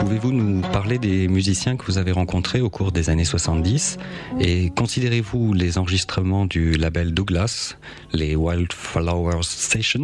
Pouvez-vous nous parler des musiciens que vous avez rencontrés au cours des années 70 et considérez-vous les enregistrements du label Douglas, les Wildflower Sessions,